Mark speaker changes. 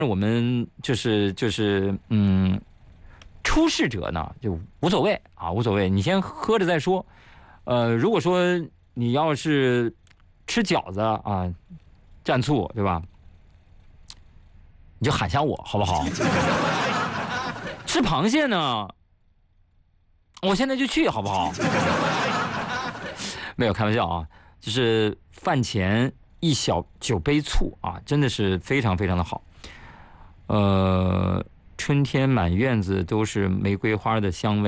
Speaker 1: 我们出事者呢就无所谓啊，无所谓，你先喝着再说。如果说你要是吃饺子啊，蘸醋对吧？你就喊下我好不好？吃螃蟹呢，我现在就去好不好？没有开玩笑啊，就是饭前一小酒杯醋啊，真的是非常非常的好。春天满院子都是玫瑰花的香味。